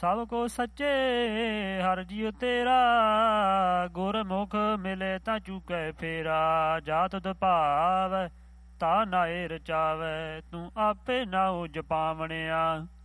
ਸਭ ਕੋ ਸੱਚੇ ਹਰ ਜੀਉ ਤੇਰਾ, ਗੁਰਮੁਖ ਮਿਲੇ ਤਾਂ ਚੁਕੈ ਫੇਰਾ। ਜਾ ਤੁਧ ਭਾਵੈ ਤਾ ਨਾਏ ਰਚਾਵੈ, ਤੂੰ ਆਪੇ ਨਾਉ ਜਪਾਵਣਿਆ।